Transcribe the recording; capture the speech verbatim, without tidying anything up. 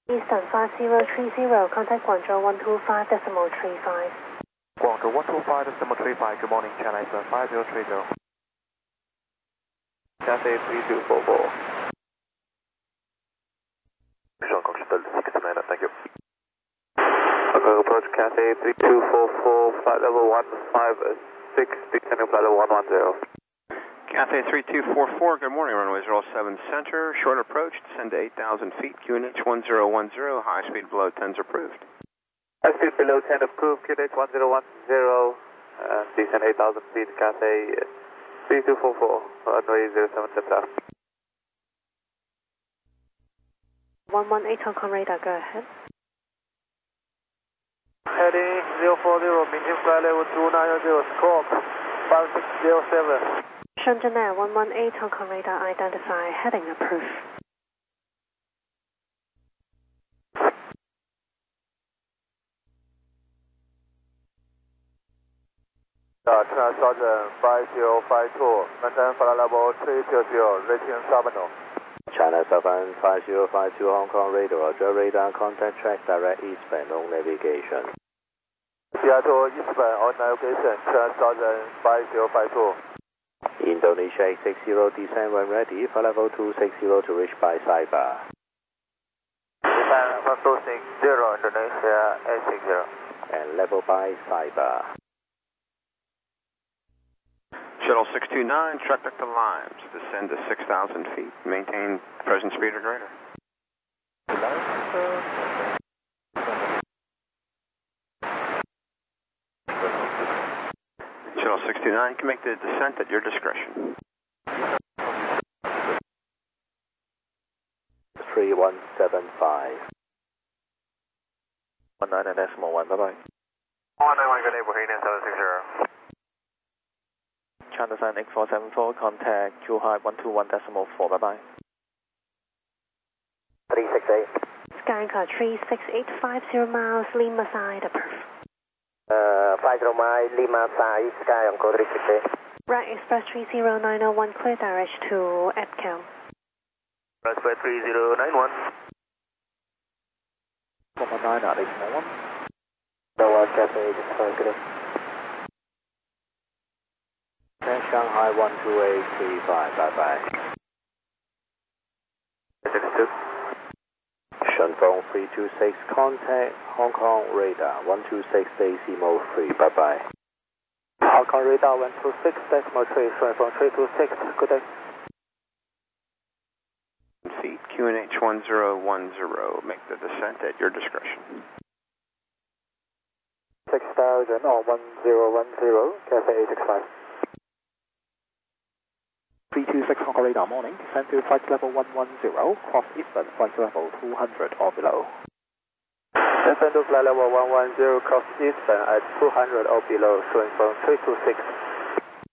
Eastern five zero three zero, contact Guangzhou one two five decimal three five. Guangzhou one two five decimal three five, good morning, China Eastern five zero three zero. Cathay three two four four. Sean Control six nine, thank you. Okay, approach Cathay three two four four, flight level one five six, descending flight level one one zero. Cathay three two four four, good morning, runway zero seven center, short approach, descend to eight thousand feet, Q N H one zero one zero, high speed below ten is approved. High speed below ten approved, Q N H one zero one zero, uh, descend eight thousand feet, Cathay three two four four, runway zero seven center. one one eight Hong Kong radar, go ahead. Heading zero four zero, maintain flight level two nine zero, squawk five six zero seven. Shenzhen Air one one eight Hong Kong radar, identify, heading approved. Uh, China Southern five zero five two, maintain flight level three zero zero, rating Sabano. China Southern five zero five two Hong Kong radar, Roger, radar, contact track, direct eastbound on navigation. Seattle eastbound on navigation, China Southern five zero five two. Indonesia eight six zero, descend when ready, flight level two six zero to reach by Saiba. Descend one two six zero, Indonesia eight six zero. And level by Saiba. Shuttle six two nine, traffic to Limes, descend to six thousand feet, maintain present speed or greater. Shuttle six two nine can make the descent at your discretion. three one seven five. one nine decimal one, bye bye. one nine one, good day, Bohemian seven six zero. China Sun X four seven four, contact Q High one two one decimal four, bye bye. three six eight. Skycar three six eight five zero miles, Lima side, approved. Uh, five zero miles, Lima side, Sky on code three six eight. Right, Express three zero nine zero one, clear direct to Edcal. Express three zero nine one. one one nine, decimal one. No one, Cathay, just fine, good day. Shanghai one two eight three five, bye bye. six two. Shenfeng three two six, contact Hong Kong radar one two six decimal three, bye bye. Hong Kong radar one two six decimal three, Shenfeng three two six, good day. Feet, Q N H one zero one zero, make the descent at your discretion. six thousand or one zero one zero, Cathay eight six five. three two six Hong Kong radar, morning. Descend to flight level one one zero, cross eastern, flight level two hundred or below. Descend to flight level one one zero, cross eastern at two hundred or below, showing from three two six.